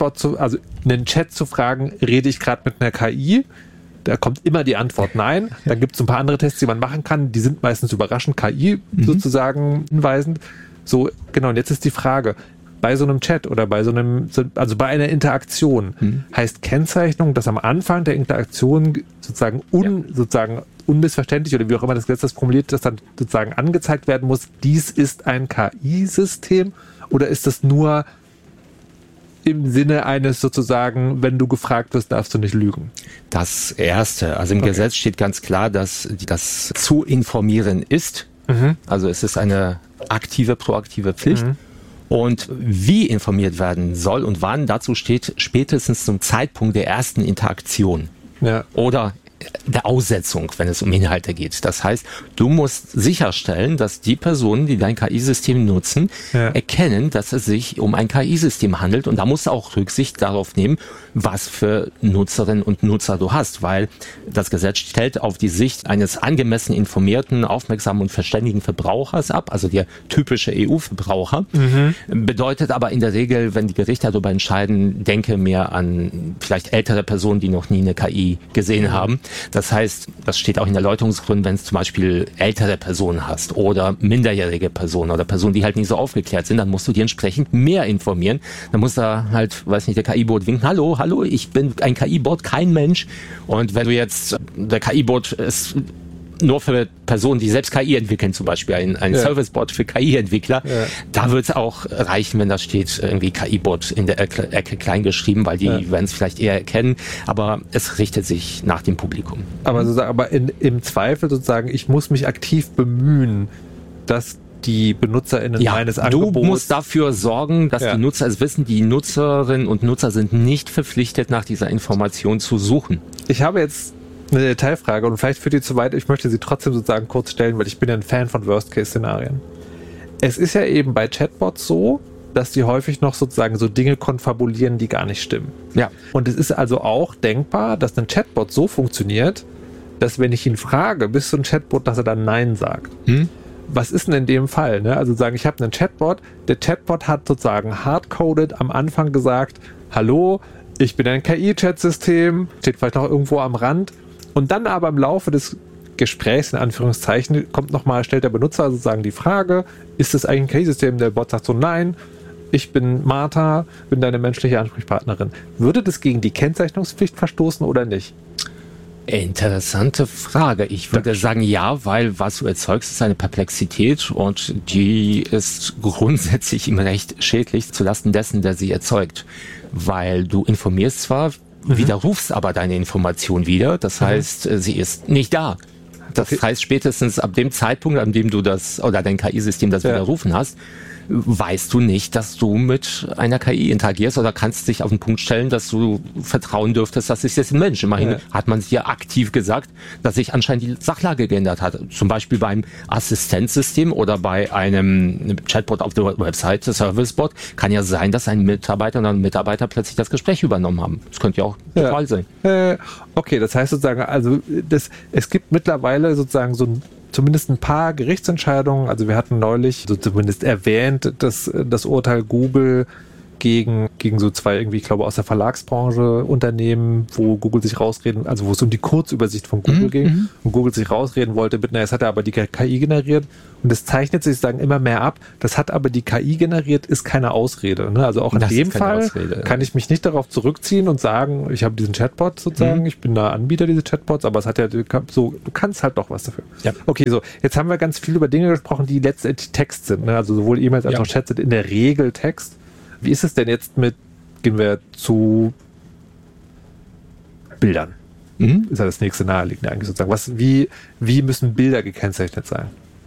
zu fragen, rede ich gerade mit einer KI? Da kommt immer die Antwort nein. Dann gibt es ein paar andere Tests, die man machen kann. Die sind meistens überraschend KI sozusagen hinweisend. So, genau. Und jetzt ist die Frage, bei so einem Chat oder bei bei einer Interaktion heißt Kennzeichnung, dass am Anfang der Interaktion sozusagen unmissverständlich oder wie auch immer das Gesetz das formuliert, dass dann sozusagen angezeigt werden muss, dies ist ein KI-System, oder ist das nur im Sinne eines sozusagen, wenn du gefragt wirst, darfst du nicht lügen? Das Erste, also im Gesetz steht ganz klar, dass das zu informieren ist. Also es ist eine aktive, proaktive Pflicht. Und wie informiert werden soll und wann, dazu steht spätestens zum Zeitpunkt der ersten Interaktion. Ja. Oder der Aussetzung, wenn es um Inhalte geht. Das heißt, du musst sicherstellen, dass die Personen, die dein KI-System nutzen, erkennen, dass es sich um ein KI-System handelt. Und da musst du auch Rücksicht darauf nehmen, was für Nutzerinnen und Nutzer du hast, weil das Gesetz stellt auf die Sicht eines angemessen informierten, aufmerksamen und verständigen Verbrauchers ab, also der typische EU-Verbraucher. Bedeutet aber in der Regel, wenn die Gerichte darüber entscheiden, denke mehr an vielleicht ältere Personen, die noch nie eine KI gesehen haben. Das heißt, das steht auch in Erläuterungsgründen, wenn es zum Beispiel ältere Personen hast oder minderjährige Personen oder Personen, die halt nicht so aufgeklärt sind, dann musst du die entsprechend mehr informieren. Dann muss da halt, weiß nicht, der KI-Bot winken, hallo, ich bin ein KI-Bot, kein Mensch. Und wenn du jetzt, der KI-Bot ist nur für Personen, die selbst KI entwickeln, zum Beispiel ein Service-Bot für KI-Entwickler, da wird es auch reichen, wenn da steht irgendwie KI-Bot in der Ecke klein geschrieben, weil die werden es vielleicht eher erkennen, aber es richtet sich nach dem Publikum. Aber im Zweifel sozusagen, ich muss mich aktiv bemühen, dass die BenutzerInnen meines Angebots... Du musst dafür sorgen, dass die Nutzer es wissen. Die Nutzerinnen und Nutzer sind nicht verpflichtet, nach dieser Information zu suchen. Ich habe jetzt eine Detailfrage und vielleicht führt die zu weit. Ich möchte sie trotzdem sozusagen kurz stellen, weil ich bin ja ein Fan von Worst-Case-Szenarien. Es ist ja eben bei Chatbots so, dass die häufig noch sozusagen so Dinge konfabulieren, die gar nicht stimmen. Ja. Und es ist also auch denkbar, dass ein Chatbot so funktioniert, dass wenn ich ihn frage, bist du ein Chatbot, dass er dann Nein sagt. Was ist denn in dem Fall? Ne? Also sagen, ich habe einen Chatbot, der Chatbot hat sozusagen hardcoded am Anfang gesagt, hallo, ich bin ein KI-Chat-System, steht vielleicht noch irgendwo am Rand. Und dann aber im Laufe des Gesprächs, in Anführungszeichen, stellt der Benutzer sozusagen die Frage, ist das eigentlich ein KI-System? Der Bot sagt so, nein, ich bin Martha, bin deine menschliche Ansprechpartnerin. Würde das gegen die Kennzeichnungspflicht verstoßen oder nicht? Interessante Frage. Ich würde sagen ja, weil was du erzeugst, ist eine Perplexität und die ist grundsätzlich im Recht schädlich zulasten dessen, der sie erzeugt. Weil du informierst zwar, widerrufst aber deine Information wieder. Das heißt, sie ist nicht da. Das heißt, spätestens ab dem Zeitpunkt, an dem du das oder dein KI-System das widerrufen hast, weißt du nicht, dass du mit einer KI interagierst oder kannst dich auf den Punkt stellen, dass du vertrauen dürftest, dass es jetzt ein Mensch. Immerhin hat man es dir aktiv gesagt, dass sich anscheinend die Sachlage geändert hat. Zum Beispiel beim Assistenzsystem oder bei einem Chatbot auf der Website, Servicebot, kann ja sein, dass ein Mitarbeiter oder ein Mitarbeiter plötzlich das Gespräch übernommen haben. Das könnte ja auch der Fall sein. Okay, das heißt sozusagen, also es gibt mittlerweile sozusagen zumindest ein paar Gerichtsentscheidungen, also wir hatten neulich so zumindest erwähnt, dass das Urteil Google gegen so zwei irgendwie, ich glaube aus der Verlagsbranche Unternehmen, wo Google sich rausreden, also wo es um die Kurzübersicht von Google ging und Google sich rausreden wollte, es hat er aber die KI generiert und es zeichnet sich sozusagen immer mehr ab, das hat aber die KI generiert, ist keine Ausrede. Ne? Also auch in dem Fall kann ich mich nicht darauf zurückziehen und sagen, ich habe diesen Chatbot sozusagen, ich bin da Anbieter dieses Chatbots, aber es hat ja so, du kannst halt doch was dafür. Ja. Okay, so, jetzt haben wir ganz viel über Dinge gesprochen, die letztendlich Text sind, ne? Also sowohl E-Mails als auch Chats sind in der Regel Text. Wie ist es denn jetzt gehen wir zu Bildern? Ist ja das nächste naheliegende eigentlich sozusagen. Wie müssen Bilder gekennzeichnet sein?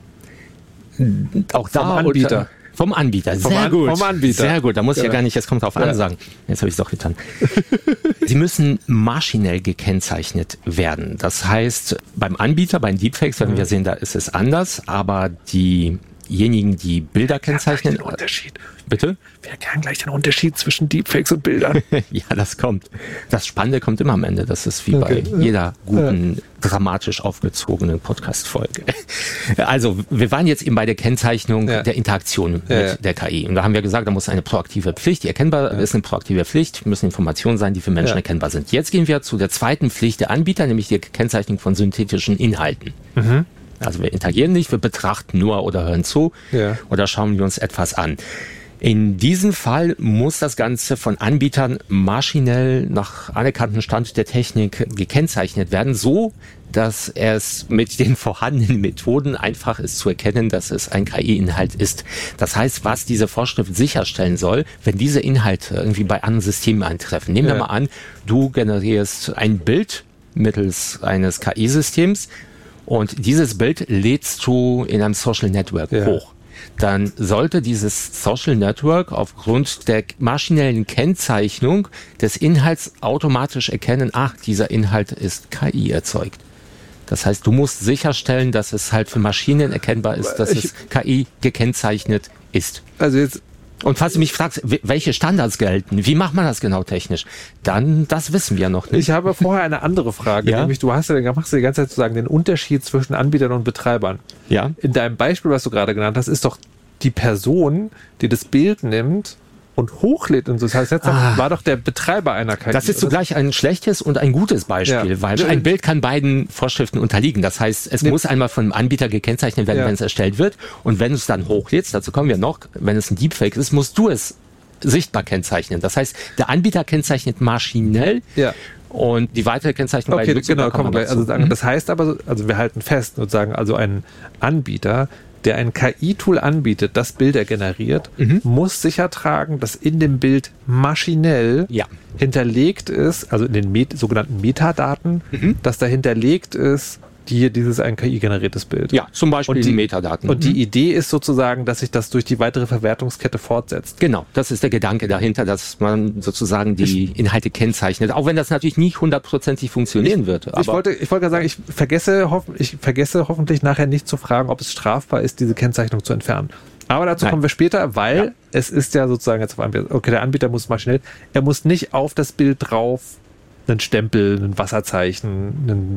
Auch da vom Anbieter. Vom Anbieter, sehr gut. Vom Anbieter. Sehr gut, da muss ich ja gar nicht, jetzt kommt drauf an, sagen. Jetzt habe ich es doch getan. Sie müssen maschinell gekennzeichnet werden. Das heißt, beim Anbieter, bei den Deepfakes werden wir sehen, da ist es anders, aber die diejenigen, die Bilder kennzeichnen. Den Unterschied. Bitte? Wir erklären gleich den Unterschied zwischen Deepfakes und Bildern. Ja, das kommt. Das Spannende kommt immer am Ende. Das ist wie bei jeder guten, dramatisch aufgezogenen Podcast-Folge. Also, wir waren jetzt eben bei der Kennzeichnung der Interaktion mit der KI. Und da haben wir gesagt, da muss eine proaktive Pflicht, die erkennbar ist, eine proaktive Pflicht, müssen Informationen sein, die für Menschen erkennbar sind. Jetzt gehen wir zu der zweiten Pflicht der Anbieter, nämlich die Kennzeichnung von synthetischen Inhalten. Mhm. Also wir interagieren nicht, wir betrachten nur oder hören zu oder schauen wir uns etwas an. In diesem Fall muss das Ganze von Anbietern maschinell nach anerkanntem Stand der Technik gekennzeichnet werden, so dass es mit den vorhandenen Methoden einfach ist zu erkennen, dass es ein KI-Inhalt ist. Das heißt, was diese Vorschrift sicherstellen soll, wenn diese Inhalte irgendwie bei anderen Systemen eintreffen. Nehmen wir mal an, du generierst ein Bild mittels eines KI-Systems und dieses Bild lädst du in einem Social Network hoch. Dann sollte dieses Social Network aufgrund der maschinellen Kennzeichnung des Inhalts automatisch erkennen, dieser Inhalt ist KI erzeugt. Das heißt, du musst sicherstellen, dass es halt für Maschinen erkennbar ist, dass es KI gekennzeichnet ist. Also jetzt Und falls du mich fragst, welche Standards gelten, wie macht man das genau technisch, dann das wissen wir noch nicht. Ich habe vorher eine andere Frage, nämlich machst du die ganze Zeit sozusagen den Unterschied zwischen Anbietern und Betreibern. Ja. In deinem Beispiel, was du gerade genannt hast, ist doch die Person, die das Bild nimmt und hochlädt und so. Das heißt, jetzt war doch der Betreiber einer KI. Das ist zugleich ein schlechtes und ein gutes Beispiel, weil ein Bild kann beiden Vorschriften unterliegen. Das heißt, es muss einmal vom Anbieter gekennzeichnet werden, wenn es erstellt wird. Und wenn du es dann hochlädst, dazu kommen wir noch, wenn es ein Deepfake ist, musst du es sichtbar kennzeichnen. Das heißt, der Anbieter kennzeichnet maschinell und die weitere Kennzeichnung bei Nutzung. Genau, kommen wir gleich. Also das heißt aber, also wir halten fest, sozusagen, also ein Anbieter, der ein KI-Tool anbietet, das Bilder generiert, muss sicher tragen, dass in dem Bild maschinell hinterlegt ist, also in den sogenannten Metadaten, dass da hinterlegt ist, dieses ein KI-generiertes Bild. Ja, zum Beispiel die Metadaten. Und die Idee ist sozusagen, dass sich das durch die weitere Verwertungskette fortsetzt. Genau, das ist der Gedanke dahinter, dass man sozusagen die Inhalte kennzeichnet, auch wenn das natürlich nicht 100%ig funktionieren wird. Ich wollte gerade sagen, ich vergesse hoffentlich nachher nicht zu fragen, ob es strafbar ist, diese Kennzeichnung zu entfernen. Aber dazu kommen wir später, weil es ist ja sozusagen jetzt auf Anbieter. Okay, der Anbieter muss maschinell, er muss nicht auf das Bild drauf einen Stempel, ein Wasserzeichen,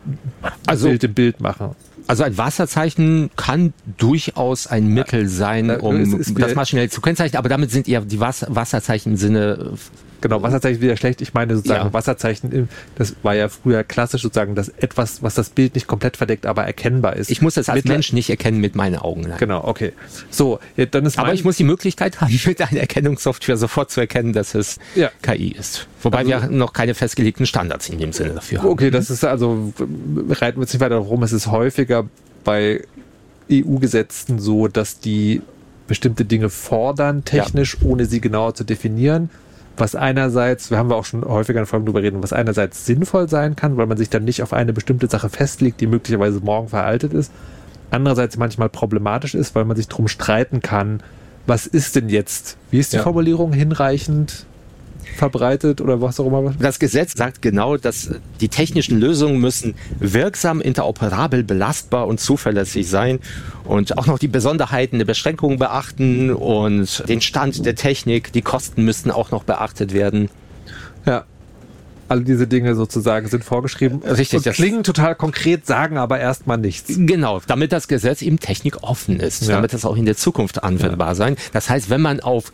Bild im Bild machen. Also ein Wasserzeichen kann durchaus ein Mittel sein, um das maschinell zu kennzeichnen, aber damit sind eher die Wasserzeichen im Sinne... Genau, Wasserzeichen wieder schlecht. Ich meine sozusagen Wasserzeichen, das war ja früher klassisch sozusagen, dass etwas, was das Bild nicht komplett verdeckt, aber erkennbar ist. Ich muss das als Mensch nicht erkennen mit meinen Augen. Nein. Genau, okay. So, dann ist aber ich muss die Möglichkeit haben, mit einer Erkennungssoftware sofort zu erkennen, dass es KI ist. Wobei wir noch keine festgelegten Standards in dem Sinne dafür haben. Okay, das ist also, reiten wir jetzt nicht weiter rum, es ist häufiger bei EU-Gesetzen so, dass die bestimmte Dinge fordern, technisch, ohne sie genauer zu definieren. Was einerseits, wir haben auch schon häufiger in Folgen drüber reden, was einerseits sinnvoll sein kann, weil man sich dann nicht auf eine bestimmte Sache festlegt, die möglicherweise morgen veraltet ist. Andererseits manchmal problematisch ist, weil man sich drum streiten kann, was ist denn jetzt? Wie ist die Formulierung hinreichend verbreitet oder was auch immer? Das Gesetz sagt genau, dass die technischen Lösungen müssen wirksam, interoperabel, belastbar und zuverlässig sein und auch noch die Besonderheiten der Beschränkungen beachten und den Stand der Technik, die Kosten müssten auch noch beachtet werden. Ja. All diese Dinge sozusagen sind vorgeschrieben. Richtig. Und klingen total konkret, sagen aber erstmal nichts. Genau, damit das Gesetz eben technikoffen ist, damit das auch in der Zukunft anwendbar sein. Das heißt, wenn man auf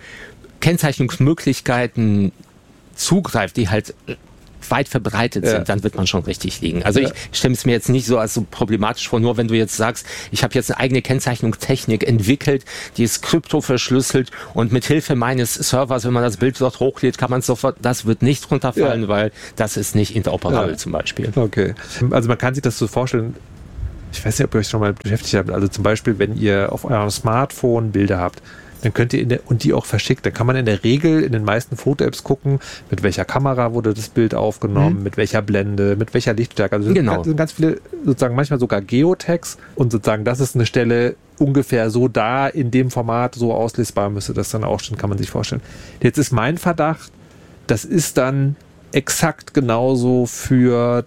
Kennzeichnungsmöglichkeiten zugreift, die halt weit verbreitet sind, dann wird man schon richtig liegen. Also ich stelle es mir jetzt nicht so als so problematisch vor, nur wenn du jetzt sagst, ich habe jetzt eine eigene Kennzeichnungstechnik entwickelt, die ist kryptoverschlüsselt und mit Hilfe meines Servers, wenn man das Bild dort hochlädt, kann man sofort, das wird nicht runterfallen, weil das ist nicht interoperabel zum Beispiel. Okay. Also man kann sich das so vorstellen, ich weiß nicht, ob ihr euch schon mal beschäftigt habt, also zum Beispiel, wenn ihr auf eurem Smartphone Bilder habt, dann könnt ihr und die auch verschickt. Dann kann man in der Regel in den meisten Foto-Apps gucken, mit welcher Kamera wurde das Bild aufgenommen, mit welcher Blende, mit welcher Lichtstärke. Also sind ganz viele, sozusagen manchmal sogar Geotags und sozusagen das ist eine Stelle ungefähr so da, in dem Format so auslesbar müsste das dann auch schon, kann man sich vorstellen. Jetzt ist mein Verdacht, das ist dann exakt genauso für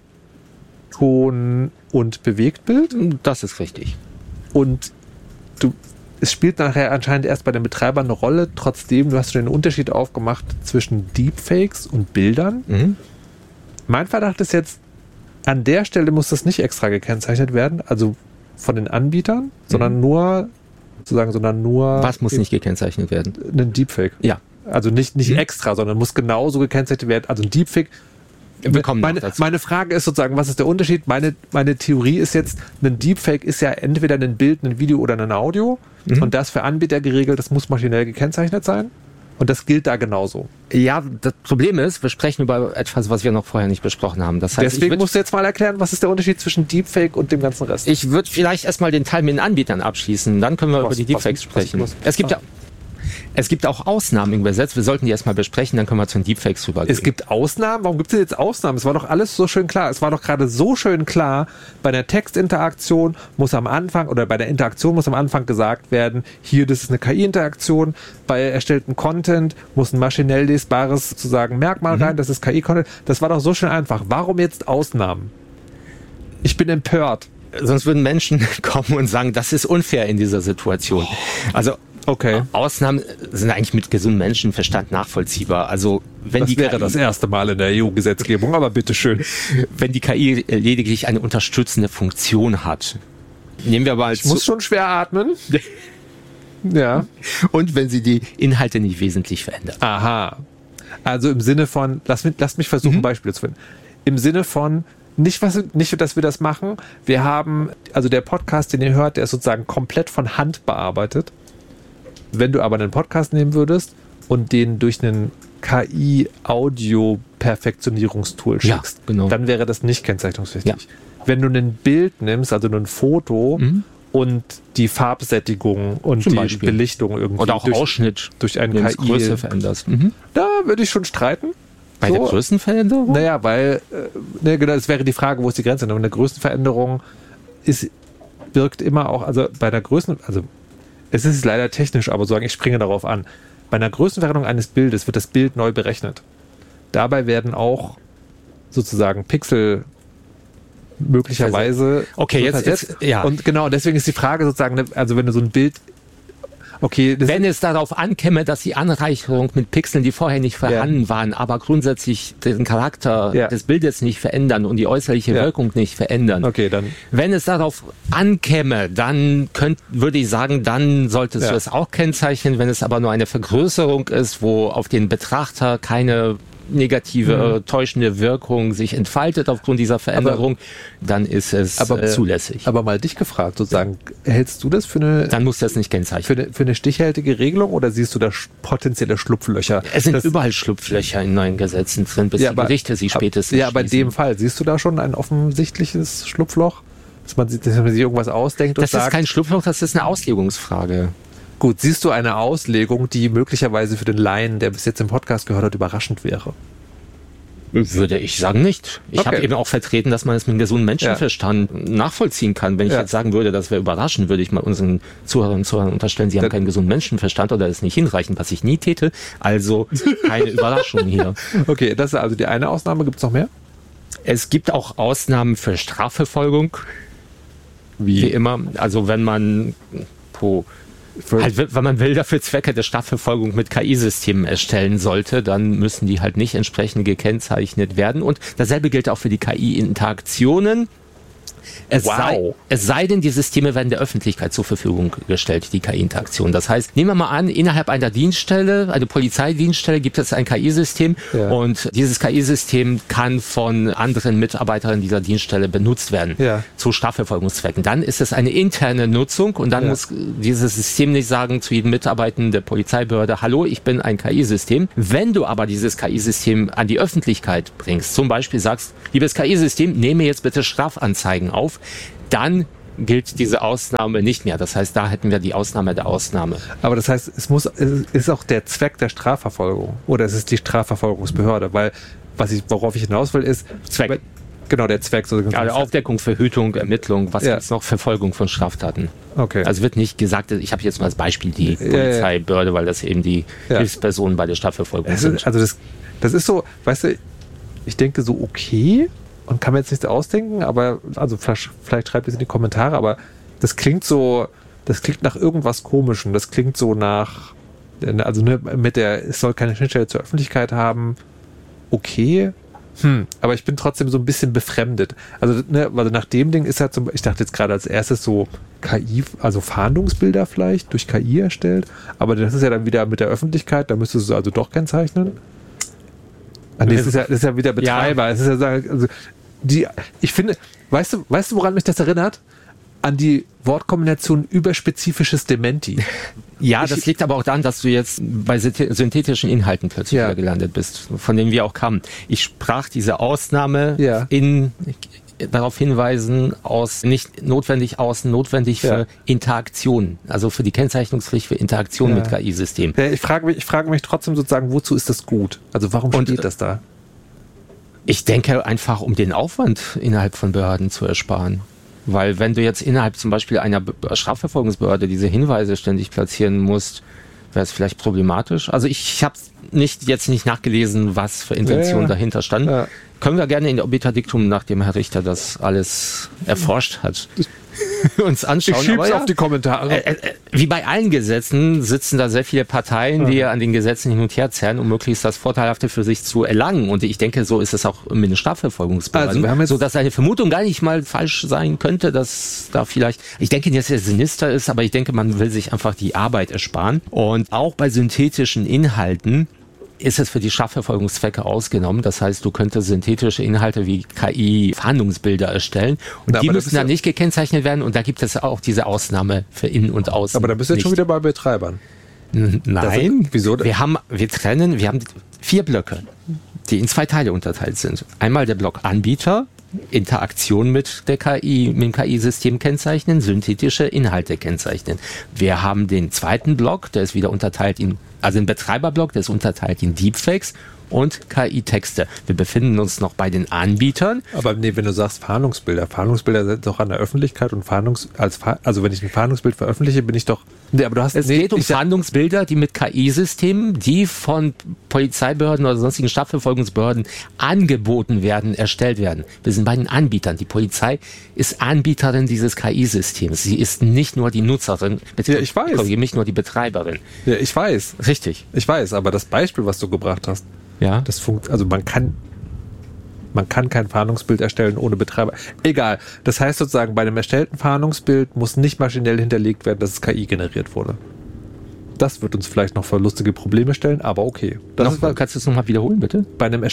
Ton und Bewegtbild. Das ist richtig. Und es spielt nachher anscheinend erst bei den Betreibern eine Rolle. Trotzdem, du hast schon den Unterschied aufgemacht zwischen Deepfakes und Bildern. Mein Verdacht ist jetzt, an der Stelle muss das nicht extra gekennzeichnet werden, also von den Anbietern, sondern nur, Was muss nicht gekennzeichnet werden? Ein Deepfake. Ja. Also nicht extra, sondern muss genauso gekennzeichnet werden. Also ein Deepfake. Meine Frage ist sozusagen, was ist der Unterschied? Meine Theorie ist jetzt, ein Deepfake ist ja entweder ein Bild, ein Video oder ein Audio. Und das für Anbieter geregelt, das muss maschinell gekennzeichnet sein. Und das gilt da genauso. Ja, das Problem ist, wir sprechen über etwas, was wir noch vorher nicht besprochen haben. Das heißt, deswegen musst du jetzt mal erklären, was ist der Unterschied zwischen Deepfake und dem ganzen Rest? Ich würde vielleicht erstmal den Teil mit den Anbietern abschließen, dann können wir über die Deepfakes sprechen. Es gibt auch Ausnahmen im Gesetz. Wir sollten die erstmal besprechen, dann können wir zu den Deepfakes rübergehen. Es gibt Ausnahmen? Warum gibt es jetzt Ausnahmen? Es war doch alles so schön klar. Es war doch gerade so schön klar, bei der Textinteraktion muss am Anfang, oder bei der Interaktion muss am Anfang gesagt werden, hier, das ist eine KI-Interaktion. Bei erstellten Content muss ein maschinell lesbares sozusagen Merkmal rein, das ist KI-Content. Das war doch so schön einfach. Warum jetzt Ausnahmen? Ich bin empört. Sonst würden Menschen kommen und sagen, das ist unfair in dieser Situation. Also okay. Ausnahmen sind eigentlich mit gesundem Menschenverstand nachvollziehbar. Also wenn das die wäre KI, das erste Mal in der EU-Gesetzgebung, aber bitteschön. Wenn die KI lediglich eine unterstützende Funktion hat. Nehmen wir mal Ich muss schon schwer atmen. Ja. Und wenn sie die Inhalte nicht wesentlich verändert. Aha. Also im Sinne von, lass mich versuchen, Beispiele zu finden. Im Sinne von, nicht, dass wir das machen. Wir haben, also der Podcast, den ihr hört, der ist sozusagen komplett von Hand bearbeitet. Wenn du aber einen Podcast nehmen würdest und den durch einen KI-Audio-Perfektionierungstool schickst, genau. Dann wäre das nicht kennzeichnungspflichtig. Ja. Wenn du ein Bild nimmst, also ein Foto und die Farbsättigung und Zum die Beispiel. Belichtung irgendwie Oder auch Ausschnitt durch einen wenn du KI Größe veränderst. Da würde ich schon streiten. Bei der Größenveränderung? Naja, weil, genau, das wäre die Frage, wo ist die Grenze? Und eine Größenveränderung wirkt immer auch, also bei der also es ist leider technisch, aber sagen, ich springe darauf an. Bei einer Größenveränderung eines Bildes wird das Bild neu berechnet. Dabei werden auch sozusagen Pixel möglicherweise okay, jetzt ja. Und genau, deswegen ist die Frage sozusagen, also wenn du so ein Bild wenn es darauf ankäme, dass die Anreicherung mit Pixeln, die vorher nicht vorhanden waren, aber grundsätzlich den Charakter des Bildes nicht verändern und die äußerliche Wirkung nicht verändern. Okay, dann. Wenn es darauf ankäme, dann würde ich sagen, dann solltest du es auch kennzeichnen. Wenn es aber nur eine Vergrößerung ist, wo auf den Betrachter keine negative, täuschende Wirkung sich entfaltet aufgrund dieser Veränderung, dann ist es zulässig. Aber mal dich gefragt, sozusagen, hältst du das für eine... Dann muss das nicht kennzeichnen. Für eine stichhaltige Regelung oder siehst du da potenzielle Schlupflöcher? Es sind überall Schlupflöcher in neuen Gesetzen drin, bis die Gerichte sie spätestens aber in dem Fall, siehst du da schon ein offensichtliches Schlupfloch? Dass man sich irgendwas ausdenkt und sagt... Das ist kein Schlupfloch, das ist eine Auslegungsfrage. Gut, siehst du eine Auslegung, die möglicherweise für den Laien, der bis jetzt im Podcast gehört hat, überraschend wäre? Würde ich sagen nicht. Ich habe eben auch vertreten, dass man es mit einem gesunden Menschenverstand nachvollziehen kann. Wenn ich jetzt sagen würde, das wäre überraschend, würde ich mal unseren Zuhörerinnen und Zuhörern unterstellen, sie haben keinen gesunden Menschenverstand oder ist nicht hinreichend, was ich nie täte. Also keine Überraschung hier. Okay, das ist also die eine Ausnahme. Gibt es noch mehr? Es gibt auch Ausnahmen für Strafverfolgung. Wie immer. Also wenn man wenn man Bilder für Zwecke der Strafverfolgung mit KI-Systemen erstellen sollte, dann müssen die halt nicht entsprechend gekennzeichnet werden. Und dasselbe gilt auch für die KI-Interaktionen. Es sei denn, die Systeme werden der Öffentlichkeit zur Verfügung gestellt, die KI-Interaktion. Das heißt, nehmen wir mal an, innerhalb einer Dienststelle, eine Polizeidienststelle, gibt es ein KI-System und dieses KI-System kann von anderen Mitarbeitern dieser Dienststelle benutzt werden zu Strafverfolgungszwecken. Dann ist es eine interne Nutzung und dann muss dieses System nicht sagen zu jedem Mitarbeitenden der Polizeibehörde, hallo, ich bin ein KI-System. Wenn du aber dieses KI-System an die Öffentlichkeit bringst, zum Beispiel sagst, liebes KI-System, nehme jetzt bitte Strafanzeigen auf, dann gilt diese Ausnahme nicht mehr. Das heißt, da hätten wir die Ausnahme der Ausnahme. Aber das heißt, es ist auch der Zweck der Strafverfolgung oder es ist die Strafverfolgungsbehörde, weil worauf ich hinaus will, ist Zweck. Genau, der Zweck. Also Aufdeckung, Verhütung, Ermittlung, was ist noch? Verfolgung von Straftaten. Okay. Also wird nicht gesagt, ich habe jetzt mal als Beispiel die Polizeibehörde, weil das eben die Hilfspersonen bei der Strafverfolgung sind. Also das ist so, weißt du, ich denke so okay und kann mir jetzt nichts ausdenken, aber also vielleicht schreibt es in die Kommentare, aber das klingt so das klingt nach irgendwas Komischem. Das klingt so nach, also ne, es soll keine Schnittstelle zur Öffentlichkeit haben. Okay. Aber ich bin trotzdem so ein bisschen befremdet. Also, ne, also nach dem Ding ist halt ich dachte jetzt gerade als erstes so KI, also Fahndungsbilder vielleicht durch KI erstellt, aber das ist ja dann wieder mit der Öffentlichkeit, da müsstest du also doch kennzeichnen. Nee, das ist ja wieder Betreiber. Es ist ja, also ich finde, weißt du, woran mich das erinnert? An die Wortkombination überspezifisches Dementi. Ja, das liegt aber auch daran, dass du jetzt bei synthetischen Inhalten plötzlich wieder gelandet bist, von denen wir auch kamen. Ich sprach diese Ausnahme darauf hinweisen, nicht notwendig für Interaktion, also für die Kennzeichnungspflicht für Interaktion mit KI-Systemen. Ja, ich frage mich trotzdem sozusagen, wozu ist das gut? Also warum steht das da? Ich denke einfach, um den Aufwand innerhalb von Behörden zu ersparen. Weil wenn du jetzt innerhalb zum Beispiel einer Strafverfolgungsbehörde diese Hinweise ständig platzieren musst, wäre es vielleicht problematisch. Also ich habe jetzt nicht nachgelesen, was für Intentionen dahinter standen. Ja. Können wir gerne in der Obiterdiktum, nachdem Herr Richter das alles erforscht hat, uns anschauen. Ich schieb's auf die Kommentare. Wie bei allen Gesetzen sitzen da sehr viele Parteien, die an den Gesetzen hin und her zerren, um möglichst das Vorteilhafte für sich zu erlangen. Und ich denke, so ist es auch mit den Strafverfolgungsbehörden. Also so dass eine Vermutung gar nicht mal falsch sein könnte, dass da vielleicht, ich denke nicht, dass er sinister ist, aber ich denke, man will sich einfach die Arbeit ersparen. Und auch bei synthetischen Inhalten ist es für die Strafverfolgungszwecke ausgenommen. Das heißt, du könntest synthetische Inhalte wie KI-Fahndungsbilder erstellen und die müssen dann nicht gekennzeichnet werden und da gibt es auch diese Ausnahme für Innen und Außen. Aber da bist du jetzt schon wieder bei Betreibern. Nein. Wieso? Wir haben 4 Blöcke, die in 2 Teile unterteilt sind. Einmal der Block Anbieter, Interaktion mit der KI, mit dem KI-System kennzeichnen, synthetische Inhalte kennzeichnen. Wir haben den zweiten Block, der ist wieder unterteilt den Betreiberblock, der ist unterteilt in Deepfakes und KI-Texte. Wir befinden uns noch bei den Anbietern. Aber nee, wenn du sagst Fahndungsbilder sind doch an der Öffentlichkeit und also wenn ich ein Fahndungsbild veröffentliche, bin ich doch... Nee, aber es geht um Fahndungsbilder, die mit KI-Systemen, die von Polizeibehörden oder sonstigen Strafverfolgungsbehörden angeboten werden, erstellt werden. Wir sind bei den Anbietern. Die Polizei ist Anbieterin dieses KI-Systems. Sie ist nicht nur die Nutzerin, ich weiß. Nicht nur die Betreiberin. Ja, ich weiß. Richtig. Ich weiß, aber das Beispiel, was du gebracht hast, also man kann kein Fahndungsbild erstellen ohne Betreiber. Egal. Das heißt sozusagen, bei einem erstellten Fahndungsbild muss nicht maschinell hinterlegt werden, dass es KI generiert wurde. Das wird uns vielleicht noch vor lustige Probleme stellen, aber okay. Kannst du es nochmal wiederholen, bitte?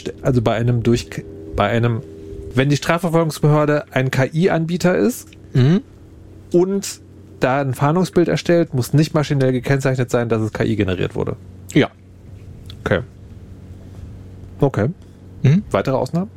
Wenn die Strafverfolgungsbehörde ein KI-Anbieter ist und da ein Fahndungsbild erstellt, muss nicht maschinell gekennzeichnet sein, dass es KI generiert wurde. Ja. Okay. Weitere Ausnahmen?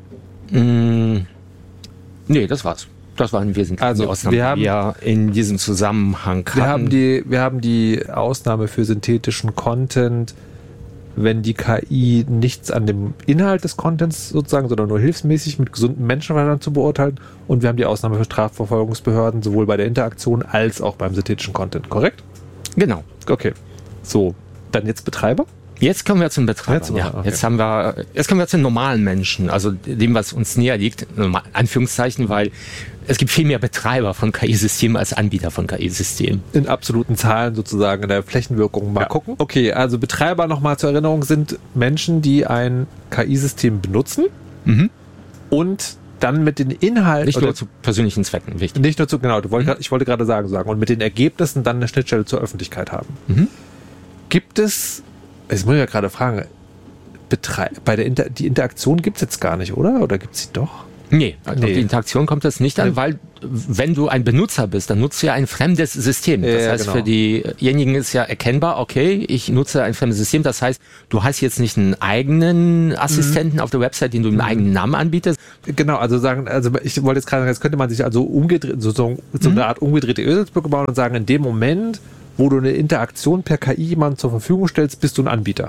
Nee, das war's. Das waren wesentlich die Ausnahmen, die wir in diesem Zusammenhang hatten. Wir haben die Ausnahme für synthetischen Content, wenn die KI nichts an dem Inhalt des Contents sozusagen, sondern nur hilfsmäßig mit gesundem Menschenverstand zu beurteilen. Und wir haben die Ausnahme für Strafverfolgungsbehörden, sowohl bei der Interaktion als auch beim synthetischen Content, korrekt? Genau. Okay. So, dann jetzt Betreiber? Jetzt kommen wir zum Betreiber. Okay. Jetzt kommen wir zum normalen Menschen, also dem, was uns näher liegt, Anführungszeichen, weil es gibt viel mehr Betreiber von KI-Systemen als Anbieter von KI-Systemen. In absoluten Zahlen sozusagen, in der Flächenwirkung mal gucken. Okay, also Betreiber nochmal zur Erinnerung sind Menschen, die ein KI-System benutzen und dann mit den Inhalten... Nicht nur zu persönlichen Zwecken, wichtig. Nicht nur ich wollte gerade sagen, und mit den Ergebnissen dann eine Schnittstelle zur Öffentlichkeit haben. Gibt es... Jetzt muss ich ja gerade fragen, die Interaktion gibt es jetzt gar nicht, oder? Oder gibt es sie doch? Nee, auf die Interaktion kommt das nicht an, weil wenn du ein Benutzer bist, dann nutzt du ja ein fremdes System. Das heißt, für diejenigen ist ja erkennbar, okay, ich nutze ein fremdes System. Das heißt, du hast jetzt nicht einen eigenen Assistenten auf der Website, den du im eigenen Namen anbietest. Genau, ich wollte jetzt gerade sagen, jetzt könnte man sich also umgedreht, so eine Art umgedrehte Eselsbrücke bauen und sagen, in dem Moment, wo du eine Interaktion per KI jemandem zur Verfügung stellst, bist du ein Anbieter.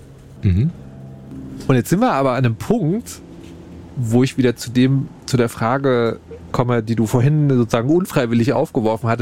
Und jetzt sind wir aber an einem Punkt, wo ich wieder zu der Frage komme, die du vorhin sozusagen unfreiwillig aufgeworfen hattest,